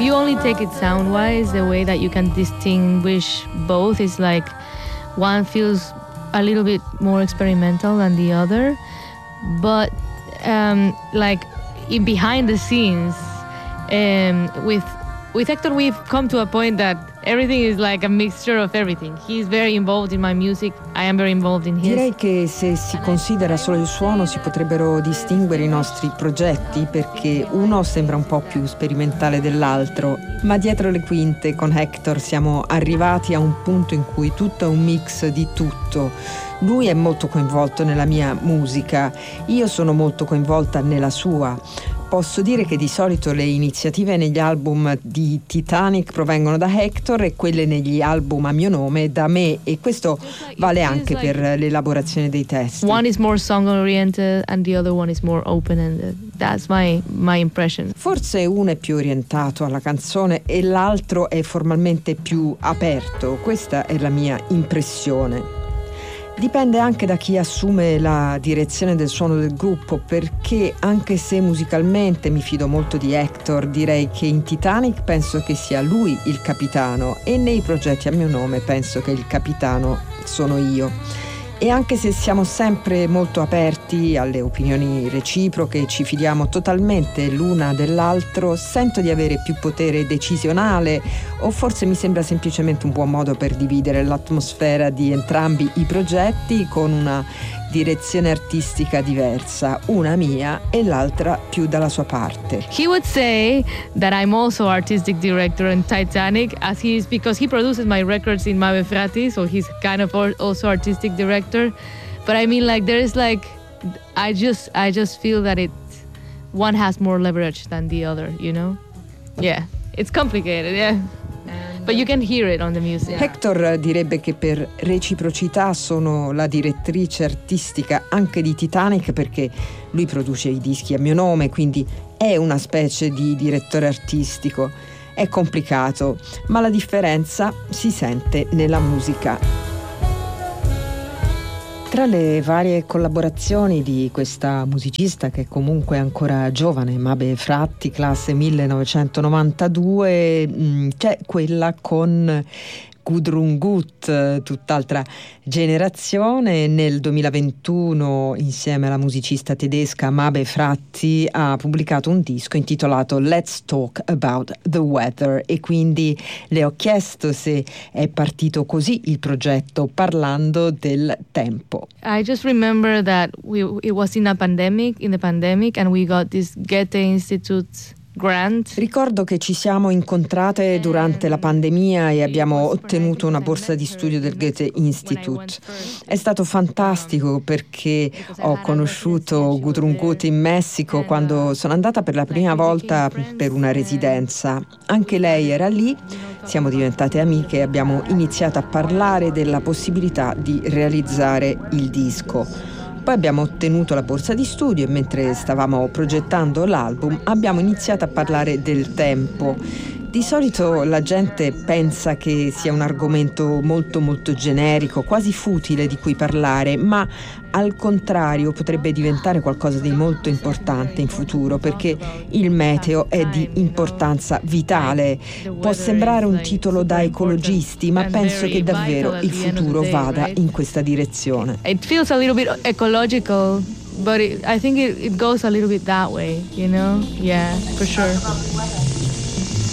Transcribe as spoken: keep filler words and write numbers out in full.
you only take it sound-wise, the way that you can distinguish both is like one feels a little bit more experimental than the other, but um, like in behind the scenes, um, with with Hector, we've come to a point that everything is like a mixture of everything. He's very involved in my music, I am very involved in his. Direi che se si considera solo il suono si potrebbero distinguere i nostri progetti, perché uno sembra un po' più sperimentale dell'altro, ma dietro le quinte con Hector siamo arrivati a un punto in cui tutto è un mix di tutto. Lui è molto coinvolto nella mia musica, io sono molto coinvolta nella sua. Posso dire che di solito le iniziative negli album di Titanic provengono da Hector e quelle negli album a mio nome da me, e questo vale anche per l'elaborazione dei testi. One is more song oriented and the other one is more open ended. That's my my impression. Forse uno è più orientato alla canzone e l'altro è formalmente più aperto. Questa è la mia impressione. Dipende anche da chi assume la direzione del suono del gruppo, perché anche se musicalmente mi fido molto di Hector, direi che in Titanic penso che sia lui il capitano e nei progetti a mio nome penso che il capitano sono io. E anche se siamo sempre molto aperti alle opinioni reciproche, ci fidiamo totalmente l'una dell'altro, sento di avere più potere decisionale, o forse mi sembra semplicemente un buon modo per dividere l'atmosfera di entrambi i progetti con una direzione artistica diversa, una mia e l'altra più dalla sua parte. He would say that I'm also artistic director in Titanic, as he is, because he produces my records in Mabe Frati, so he's kind of also artistic director. But I mean, like, there is like, I just I just feel that it one has more leverage than the other, you know? Yeah, it's complicated, yeah. But you can hear it on the music. Hector direbbe che per reciprocità sono la direttrice artistica anche di Titanic, perché lui produce i dischi a mio nome, quindi è una specie di direttore artistico. È complicato, ma la differenza si sente nella musica. Tra le varie collaborazioni di questa musicista, che comunque è ancora giovane, Mabe Fratti, classe millenovecentonovantadue, mh, c'è quella con Gudrun Gut, tutt'altra generazione. Nel duemilaventuno, insieme alla musicista tedesca Mabe Fratti, ha pubblicato un disco intitolato Let's Talk About the Weather, e quindi le ho chiesto se è partito così il progetto, parlando del tempo. I just remember that we it was in a pandemic, in the pandemic, and we got this Goethe Institute grant. Ricordo che ci siamo incontrate durante la pandemia e abbiamo ottenuto una borsa di studio del Goethe Institute. È stato fantastico perché ho conosciuto Gudrun Gut in Messico quando sono andata per la prima volta per una residenza. Anche lei era lì, siamo diventate amiche e abbiamo iniziato a parlare della possibilità di realizzare il disco. Poi abbiamo ottenuto la borsa di studio e mentre stavamo progettando l'album abbiamo iniziato a parlare del tempo. Di solito la gente pensa che sia un argomento molto molto generico, quasi futile di cui parlare, ma al contrario potrebbe diventare qualcosa di molto importante in futuro, perché il meteo è di importanza vitale. Può sembrare un titolo da ecologisti, ma penso che davvero il futuro vada in questa direzione. It feels a little bit ecological, but it, I think it, it goes a little bit that way, you know? Yeah, for sure.